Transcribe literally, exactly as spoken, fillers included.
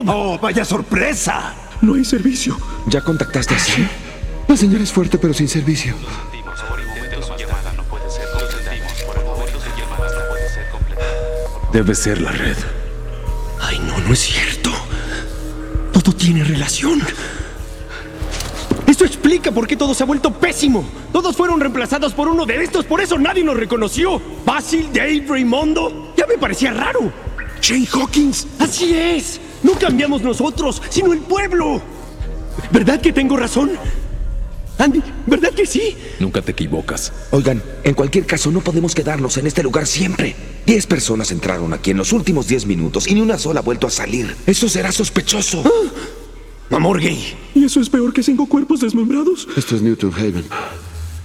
¡Oh, vaya sorpresa! No hay servicio. ¿Ya contactaste a Sam? La señal es fuerte, pero sin servicio. Debe ser la red. Ay, no, no es cierto. Todo tiene relación. Esto explica por qué todo se ha vuelto pésimo. Todos fueron reemplazados por uno de estos, por eso nadie nos reconoció. Basil, Dave, Raymondo. Ya me parecía raro. Jane Hawkins. Así es. No cambiamos nosotros, sino el pueblo. ¿Verdad que tengo razón? Andy, ¿verdad que sí? Nunca te equivocas. Oigan, en cualquier caso no podemos quedarnos en este lugar siempre. Diez personas entraron aquí en los últimos diez minutos y ni una sola ha vuelto a salir. Eso será sospechoso. ¿Ah? Amor gay. ¿Y eso es peor que cinco cuerpos desmembrados? Esto es Newton Haven.